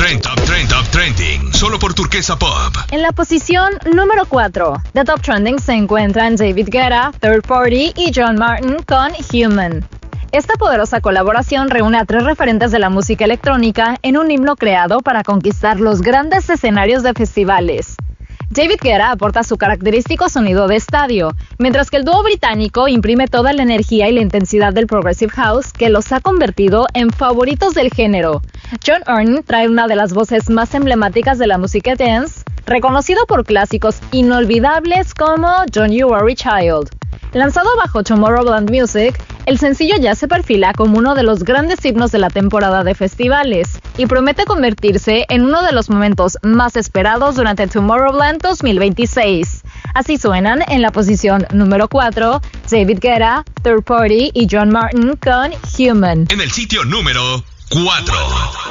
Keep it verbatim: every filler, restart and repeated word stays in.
Trend, Top Trend, Top Trending, solo por Turquesa Pop. En la posición número cuatro de Top Trending se encuentran David Guetta, Third Party y John Martin con Human. Esta poderosa colaboración reúne a tres referentes de la música electrónica en un himno creado para conquistar los grandes escenarios de festivales. David Guetta aporta su característico sonido de estadio, mientras que el dúo británico imprime toda la energía y la intensidad del Progressive House que los ha convertido en favoritos del género. John Martin trae una de las voces más emblemáticas de la música dance, reconocido por clásicos inolvidables como Don't You Worry Child. Lanzado bajo Tomorrowland Music, el sencillo ya se perfila como uno de los grandes himnos de la temporada de festivales y promete convertirse en uno de los momentos más esperados durante Tomorrowland dos mil veintiséis. Así suenan en la posición número cuatro, David Guetta, Third Party y John Martin con Human. En el sitio número cuatro.